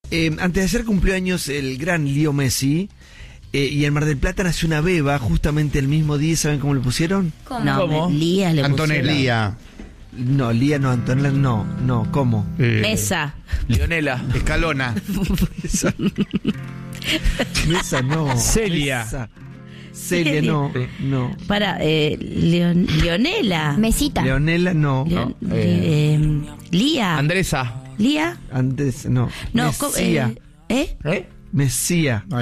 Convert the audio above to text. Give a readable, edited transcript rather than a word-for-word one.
Antes de hacer cumpleaños el gran Leo Messi, y en Mar del Plata nació una beba justamente el mismo día. ¿Saben cómo le pusieron? ¿Cómo? Lía le Antonella. pusieron. No, Lía no, Antonella no, ¿cómo? Mesa. Leonela. Escalona. Mesa no. Celia. Celia no. Para, Leonela. Mesita. Leonela no. Lía. Andresa. Lía. Andrés no. No, Mesía. ¿eh? Mesía.